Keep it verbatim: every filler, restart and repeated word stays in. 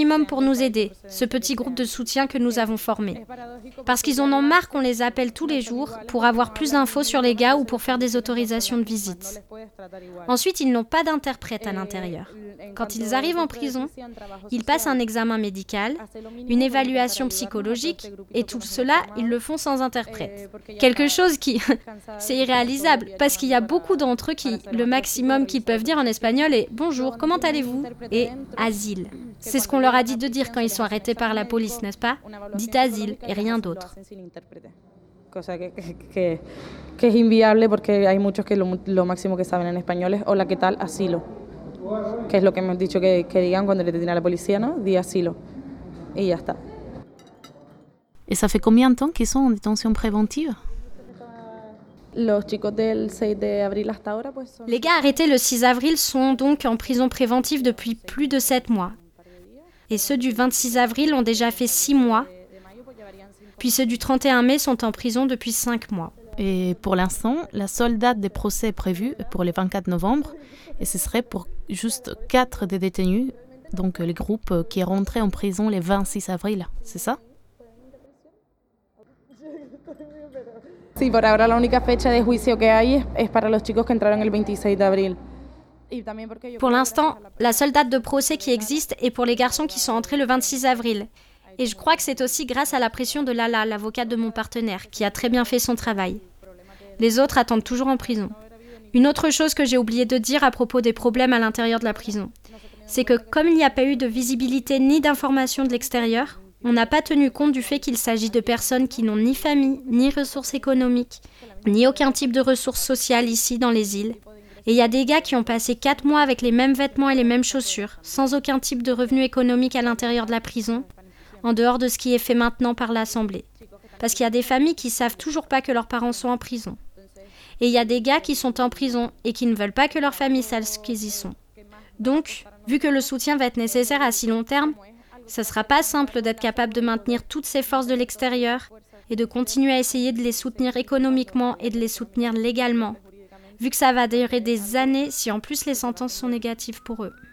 maximum pour nous aider, ce petit groupe de soutien que nous avons formé. Parce qu'ils en ont marre qu'on les appelle tous les jours pour avoir plus d'infos sur les gars ou pour faire des autorisations de visite. Ensuite, ils n'ont pas d'interprète à l'intérieur. Quand ils arrivent en prison, ils passent un examen médical, une évaluation psychologique, et tout cela, ils le font sans interprète. Quelque chose qui, c'est irréalisable, parce qu'il y a beaucoup d'entre eux qui, le maximum qu'ils peuvent dire en espagnol est « Bonjour, comment allez-vous ?» et « Asile ». C'est ce qu'on leur a dit de dire quand ils sont arrêtés par la police, n'est-ce pas? Dites asile et rien d'autre. Cosa que, que, que es inviable porque hay muchos que lo, lo máximo que saben en español es hola, ¿qué tal? Asilo. Que es lo que hemos dicho que, que digan cuando le detiene a la policía, ¿no? Di asilo. Y ya está. Et ça fait combien de temps qu'ils sont en détention préventive? Los chicos del seis de abril hasta ahora, pues son... Les gars arrêtés le six avril sont donc en prison préventive depuis plus de sept mois. Et ceux du vingt-six avril ont déjà fait six mois. Puis ceux du trente et un mai sont en prison depuis cinq mois. Et pour l'instant, la seule date des procès est prévue pour le vingt-quatre novembre. Et ce serait pour juste quatre des détenus, donc le groupe qui est rentré en prison le vingt-six avril, c'est ça? Sí, por ahora la única fecha de juicio que hay es para los chicos que entraron el veintiséis de abril. Pour l'instant, la seule date de procès qui existe est pour les garçons qui sont entrés le vingt-six avril. Et je crois que c'est aussi grâce à la pression de Lala, l'avocate de mon partenaire, qui a très bien fait son travail. Les autres attendent toujours en prison. Une autre chose que j'ai oublié de dire à propos des problèmes à l'intérieur de la prison, c'est que comme il n'y a pas eu de visibilité ni d'information de l'extérieur, on n'a pas tenu compte du fait qu'il s'agit de personnes qui n'ont ni famille, ni ressources économiques, ni aucun type de ressources sociales ici dans les îles. Et il y a des gars qui ont passé quatre mois avec les mêmes vêtements et les mêmes chaussures, sans aucun type de revenu économique à l'intérieur de la prison, en dehors de ce qui est fait maintenant par l'Assemblée. Parce qu'il y a des familles qui savent toujours pas que leurs parents sont en prison. Et il y a des gars qui sont en prison et qui ne veulent pas que leur famille sache qu'ils y sont. Donc, vu que le soutien va être nécessaire à si long terme, ce ne sera pas simple d'être capable de maintenir toutes ces forces de l'extérieur et de continuer à essayer de les soutenir économiquement et de les soutenir légalement, vu que ça va durer des années si en plus les sentences sont négatives pour eux.